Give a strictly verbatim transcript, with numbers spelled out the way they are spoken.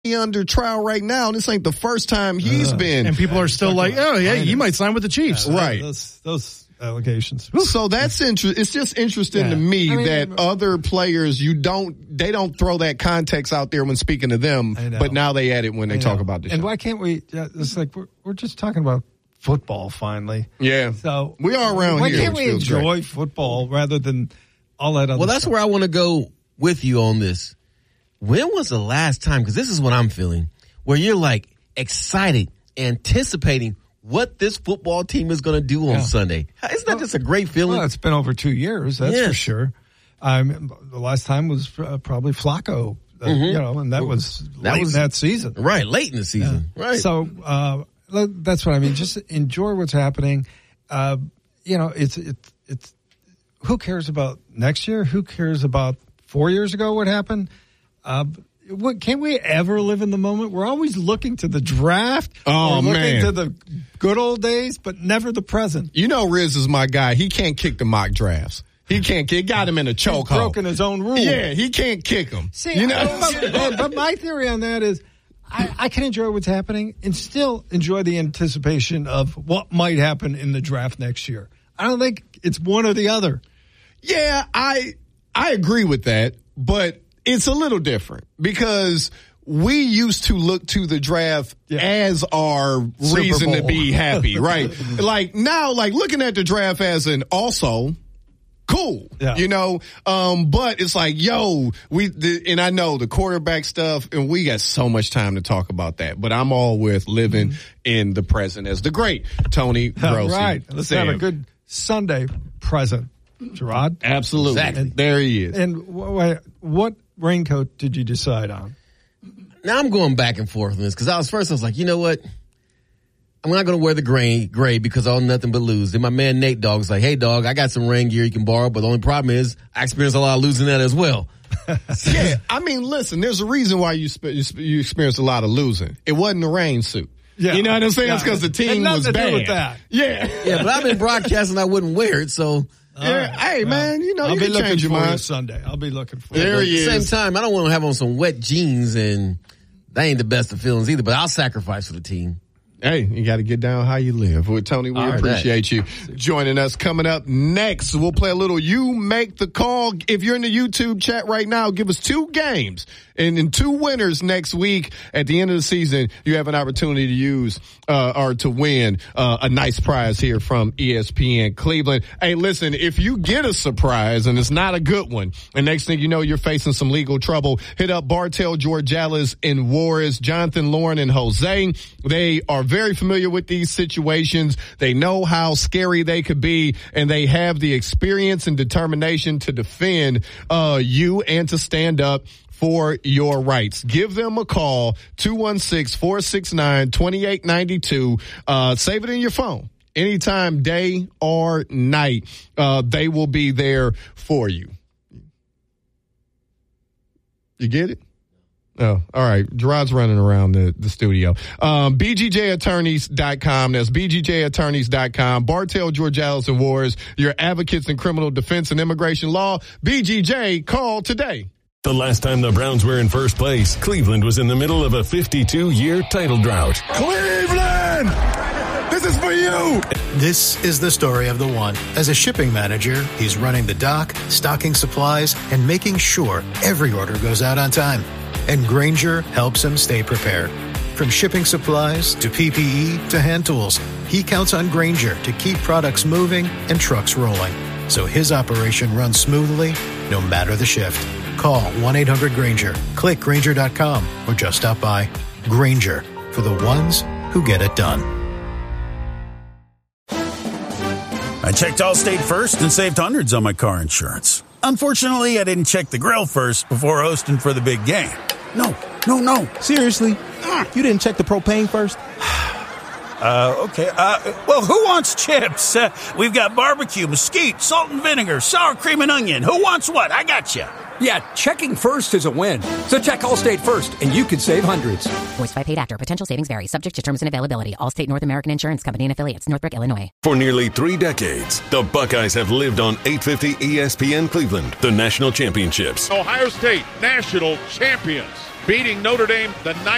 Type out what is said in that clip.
under trial right now. This ain't the first time he's uh, been. And people are still like, oh, yeah, he might sign with the Chiefs. Yeah, right. Those, those allegations. So that's interesting. It's just interesting yeah. to me I mean, that other players, you don't, they don't throw that context out there when speaking to them, but now they add it when they talk about this. And show. why can't we, it's like, we're, we're just talking about football finally. Yeah. So we are around why here. Why can't we enjoy great. football rather than all that other Well, that's stuff? where I want to go with you on this. When was the last time, because this is what I'm feeling, where you're like excited, anticipating what this football team is going to do on yeah. Sunday? Isn't that well, just a great feeling? Well, it's been over two years, that's yeah. for sure. Um, the last time was uh, probably Flacco, uh, mm-hmm. you know, and that was that late was, in that season. Right, late in the season. Yeah. Right. So uh, that's what I mean. Just enjoy what's happening. Uh, you know, it's it's it's. Who cares about next year? Who cares about four years ago? What happened? Uh, what, can't we ever live in the moment? We're always looking to the draft. Oh, or looking man. to the good old days, but never the present. You know, Riz is my guy. He can't kick the mock drafts. He can't kick. Got him in a chokehold. He's broken his own rule. Yeah, he can't kick him. See, you know? I, but, but my theory on that is I, I can enjoy what's happening and still enjoy the anticipation of what might happen in the draft next year. I don't think it's one or the other. Yeah, I I agree with that, but it's a little different because we used to look to the draft yeah. as our Super reason Bowl. To be happy, right? Like now, like looking at the draft as an also cool, yeah. you know, um, but it's like, yo, we, the, and I know the quarterback stuff, and we got so much time to talk about that, but I'm all with living mm-hmm. in the present as the great Tony Grossi. Right. Let's said. have a good Sunday present. Gerard? Absolutely. Exactly. And there he is. And wh- what raincoat did you decide on? Now I'm going back and forth on this because I was first I was like, you know what? I'm not going to wear the gray gray because I'll nothing but lose. Then my man Nate Dogg was like, hey dog, I got some rain gear you can borrow, but the only problem is I experienced a lot of losing that as well. Yeah, I mean, listen, there's a reason why you sp- you experienced a lot of losing. It wasn't the rain suit. Yeah. You know what I'm saying? Yeah. It's because the team was to bad. Do with that. Yeah. Yeah, but I've been broadcasting I wouldn't wear it, so. Yeah, right. Hey, well, man, you know, I'll you be can looking change your for mind. you Sunday. I'll be looking for there you. He At the is. same time, I don't want to have on some wet jeans, and that ain't the best of feelings either, but I'll sacrifice for the team. Hey, you got to get down how you live. With Tony, we All appreciate right. you joining us. Coming up next, we'll play a little You Make the Call. If you're in the YouTube chat right now, give us two games and, and two winners next week. At the end of the season, you have an opportunity to use uh, or to win uh, a nice prize here from E S P N Cleveland. Hey, listen, if you get a surprise and it's not a good one, and next thing you know, you're facing some legal trouble, hit up Bartel, Georgalis, and Warris, Jonathan, Lauren, and Jose. They are very familiar with these situations. They know how scary they could be, and they have the experience and determination to defend uh you and to stand up for your rights. Give them a call, two one six, four six nine, two eight nine two. Uh, save it in your phone. Anytime, day or night, uh, they will be there for you. You get it? Oh, all right. Gerard's running around the, the studio. Um, B G J attorneys dot com. That's B G J attorneys dot com. Bartel, Georgalis, and Warris, your advocates in criminal defense and immigration law. B G J, call today. The last time the Browns were in first place, Cleveland was in the middle of a fifty-two-year title drought. Cleveland! This is for you! This is the story of the one. As a shipping manager, he's running the dock, stocking supplies, and making sure every order goes out on time. And Grainger helps him stay prepared. From shipping supplies to P P E to hand tools, he counts on Grainger to keep products moving and trucks rolling, so his operation runs smoothly no matter the shift. Call one eight hundred Grainger, click Grainger dot com, or just stop by. Grainger, for the ones who get it done. I checked Allstate first and saved hundreds on my car insurance. Unfortunately, I didn't check the grill first before hosting for the big game. No, no, no. Seriously? You didn't check the propane first? Uh, okay. Uh, well, who wants chips? Uh, we've got barbecue, mesquite, salt and vinegar, sour cream and onion. Who wants what? I got you. Yeah, checking first is a win. So check Allstate first, and you could save hundreds. Voiced by paid actor. Potential savings vary. Subject to terms and availability. Allstate North American Insurance Company and affiliates. Northbrook, Illinois. For nearly three decades, the Buckeyes have lived on eight fifty E S P N Cleveland, the national championships. Ohio State, national champions, beating Notre Dame the night.